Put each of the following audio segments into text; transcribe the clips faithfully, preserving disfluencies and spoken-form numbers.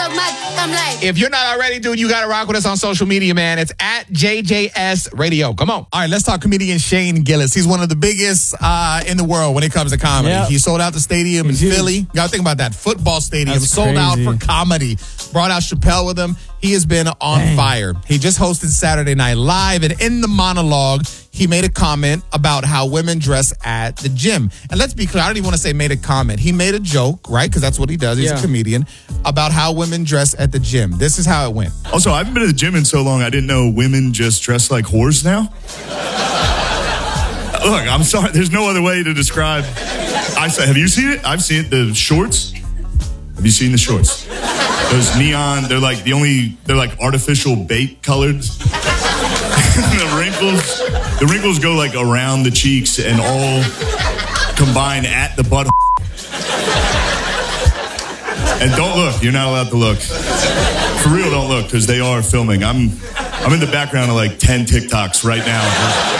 suck my I'm like. If you're not already, dude, you got to rock with us on social media, man. It's at J J S Radio. Come on. All right, let's talk comedian Shane Gillis. He's one of the biggest uh, in the world when it comes to comedy. Yep. He sold out the stadium He's in huge. Philly. You got to think about that. Football stadium That's sold crazy. out for comedy. Brought out Chappelle with him. He has been on Dang. fire. He just hosted Saturday Night Live, and in the monologue, he made a comment about how women dress at the gym. And let's be clear, I don't even want to say made a comment. He made a joke, right? Because that's what he does. He's yeah. a comedian, about how women dress at the gym. This is how it went. Also, I haven't been to the gym in so long, I didn't know women just dress like whores now. Look, I'm sorry. There's no other way to describe. I say, have you seen it? I've seen it. The shorts. Have you seen the shorts? Those neon, they're like the only, they're like artificial bait colored. the wrinkles, the wrinkles go like around the cheeks and all combine at the butt. And don't look, you're not allowed to look. For real, don't look, because they are filming. I'm, I'm in the background of like ten TikToks right now.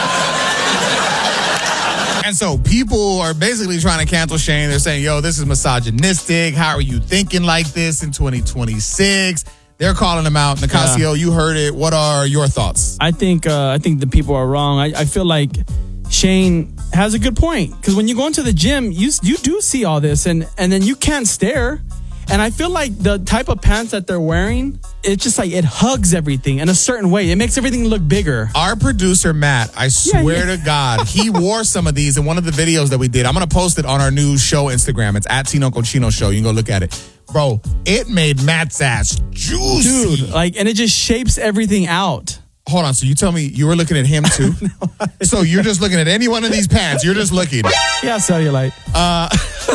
And so people are basically trying to cancel Shane. They're saying, yo, this is misogynistic. How are you thinking like this in twenty twenty-six? They're calling him out. Nicasio, yeah. you heard it. What are your thoughts? I think uh, I think the people are wrong. I, I feel like Shane has a good point. Because when you go into the gym, you you do see all this. And, and then you can't stare. And I feel like the type of pants that they're wearing, it's just like it hugs everything in a certain way. It makes everything look bigger. Our producer, Matt, I swear yeah, yeah. to God, he wore some of these in one of the videos that we did. I'm going to post it on our new show Instagram. It's at Tino Cochino Show. You can go look at it. Bro, it made Matt's ass juicy. Dude, like, and it just shapes everything out. Hold on. So you tell me you were looking at him too? no, so you're just looking at any one of these pants. You're just looking. Yeah, cellulite. Uh,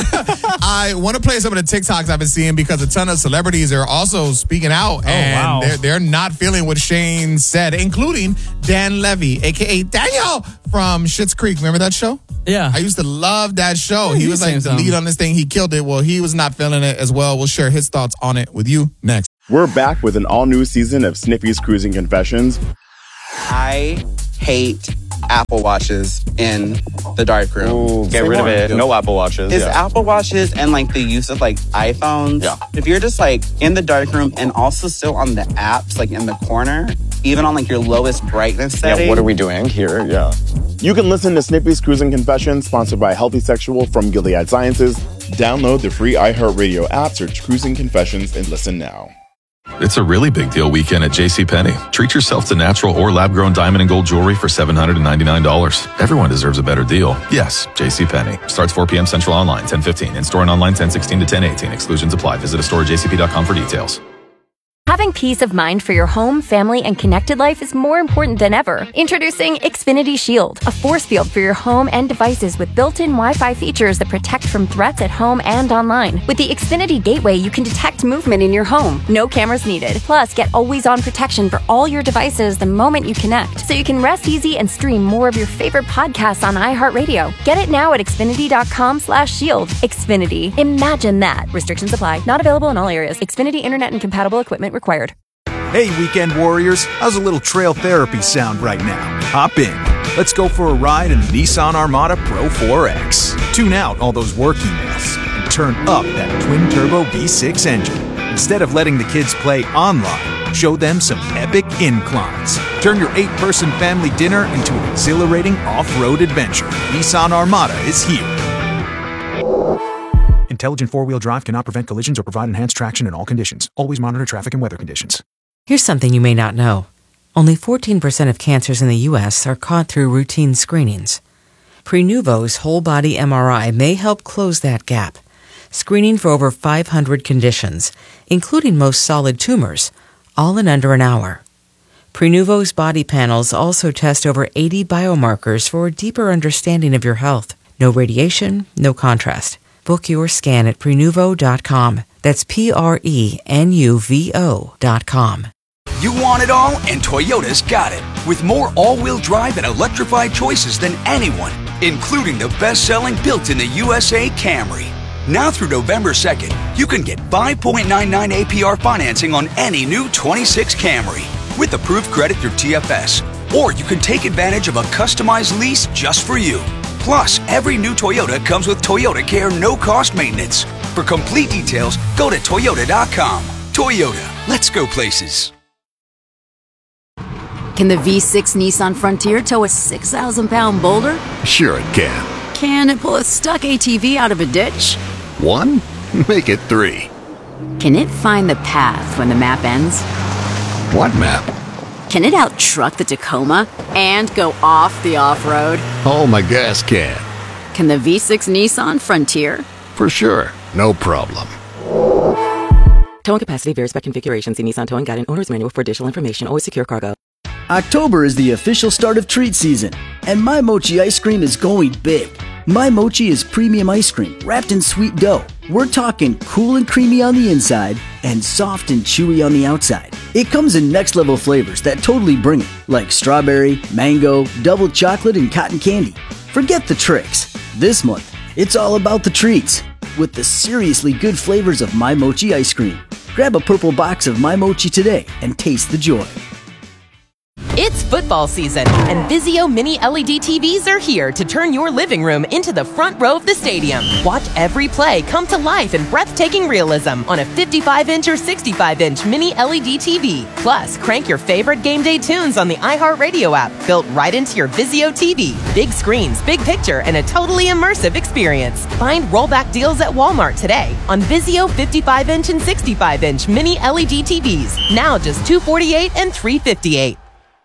I want to play some of the TikToks I've been seeing because a ton of celebrities are also speaking out. Oh, and wow. they're, they're not feeling what Shane said, including Dan Levy, a k a. Daniel from Schitt's Creek. Remember that show? Yeah. I used to love that show. Yeah, he was like the something. lead on this thing. He killed it. Well, he was not feeling it as well. We'll share his thoughts on it with you next. We're back with an all-new season of Sniffy's Cruising Confessions. I hate Apple Watches in the darkroom. Ooh, get rid of it. No Apple Watches. It's yeah. Apple Watches and like the use of like iPhones. Yeah. If you're just like in the darkroom and also still on the apps, like in the corner, even on like your lowest brightness setting. Yeah, what are we doing here? Yeah. You can listen to Snippy's Cruising Confessions, sponsored by Healthy Sexual from Gilead Sciences. Download the free iHeartRadio app, search Cruising Confessions, and listen now. It's a really big deal weekend at JCPenney. Treat yourself to natural or lab-grown diamond and gold jewelry for seven hundred ninety-nine dollars. Everyone deserves a better deal. Yes, JCPenney. Starts four p.m. Central online, ten fifteen. In-store and online, ten sixteen to ten eighteen. Exclusions apply. Visit a store at j c p dot com for details. Having peace of mind for your home, family, and connected life is more important than ever. Introducing Xfinity Shield, a force field for your home and devices with built-in Wi-Fi features that protect from threats at home and online. With the Xfinity Gateway, you can detect movement in your home. No cameras needed. Plus, get always-on protection for all your devices the moment you connect, so you can rest easy and stream more of your favorite podcasts on iHeartRadio. Get it now at xfinity.com slash shield. Xfinity. Imagine that. Restrictions apply. Not available in all areas. Xfinity Internet and compatible equipment required. Hey, weekend warriors. How's a little trail therapy sound right now? Hop in. Let's go for a ride in the Nissan Armada Pro four X. Tune out all those work emails and turn up that twin-turbo V six engine. Instead of letting the kids play online, show them some epic inclines. Turn your eight-person family dinner into an exhilarating off-road adventure. Nissan Armada is here. Intelligent four-wheel drive cannot prevent collisions or provide enhanced traction in all conditions. Always monitor traffic and weather conditions. Here's something you may not know. Only fourteen percent of cancers in the U S are caught through routine screenings. Prenuvo's whole-body M R I may help close that gap, screening for over five hundred conditions, including most solid tumors, all in under an hour. Prenuvo's body panels also test over eighty biomarkers for a deeper understanding of your health. No radiation, no contrast. Book your scan at Prenuvo dot com. That's P R E N U V O dot com. You want it all, and Toyota's got it. With more all-wheel drive and electrified choices than anyone, including the best-selling built in the U S A Camry. Now through November second, you can get five point nine nine A P R financing on any new twenty-six Camry with approved credit through T F S. Or you can take advantage of a customized lease just for you. Plus, every new Toyota comes with Toyota Care no-cost maintenance. For complete details, go to Toyota dot com. Toyota, let's go places. Can the V six Nissan Frontier tow a six thousand pound boulder? Sure it can. Can it pull a stuck A T V out of a ditch? One? Make it three. Can it find the path when the map ends? What map? Can it out-truck the Tacoma and go off the off-road? Oh, my gas can. Can the V six Nissan Frontier? For sure. No problem. Towing capacity varies by configuration. See Nissan Towing Guide and Owner's Manual for additional information. Always secure cargo. October is the official start of treat season, and My Mochi ice cream is going big. My Mochi is premium ice cream wrapped in sweet dough. We're talking cool and creamy on the inside and soft and chewy on the outside. It comes in next level flavors that totally bring it, like strawberry, mango, double chocolate, and cotton candy. Forget the tricks. This month, it's all about the treats with the seriously good flavors of My Mochi ice cream. Grab a purple box of My Mochi today and taste the joy. It's football season, and Vizio Mini L E D T Vs are here to turn your living room into the front row of the stadium. Watch every play come to life in breathtaking realism on a fifty-five inch or sixty-five inch Mini L E D T V. Plus, crank your favorite game day tunes on the iHeartRadio app, built right into your Vizio T V. Big screens, big picture, and a totally immersive experience. Find rollback deals at Walmart today on Vizio fifty-five inch and sixty-five inch Mini L E D T Vs. Now just two hundred forty-eight dollars and three hundred fifty-eight dollars.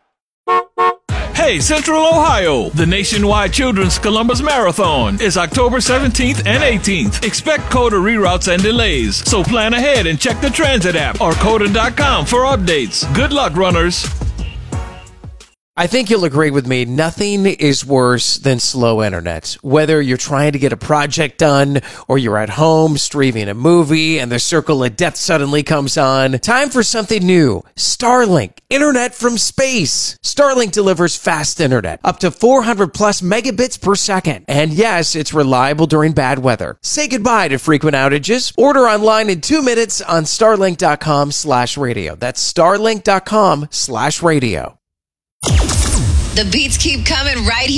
Hey, Central Ohio! The nationwide Children's Columbus Marathon is October seventeenth and eighteenth. Expect COTA reroutes and delays, so plan ahead and check the transit app or COTA dot com for updates. Good luck, runners! I think you'll agree with me, nothing is worse than slow internet. Whether you're trying to get a project done or you're at home streaming a movie and the circle of death suddenly comes on, time for something new. Starlink, internet from space. Starlink delivers fast internet, up to four hundred plus megabits per second. And yes, it's reliable during bad weather. Say goodbye to frequent outages. Order online in two minutes on starlink dot com slash radio. That's starlink dot com slash radio. The beats keep coming right here.